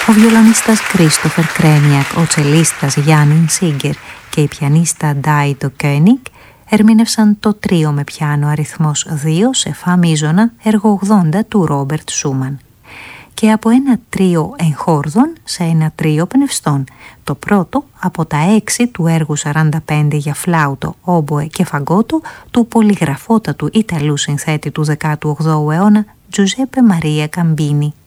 Ο βιολονίστας Κρίστοφερ Κρένιακ, ο τσελίστας Γιάννιν Σίγκερ και η πιανίστα Ντάιντο Κένιγκ ερμήνευσαν το τρίο με πιάνο αριθμός 2 σε φα μείζωνα έργο 80 του Ρόμπερτ Σούμαν. Και από ένα τρίο εγχόρδων σε ένα τρίο πνευστών, το πρώτο από τα 6 του έργου 45 για φλάουτο, όμποε και φαγκότο του πολυγραφότατου Ιταλού συνθέτη του 18ου αιώνα Τζουζέπε Μαρία Καμπίνι.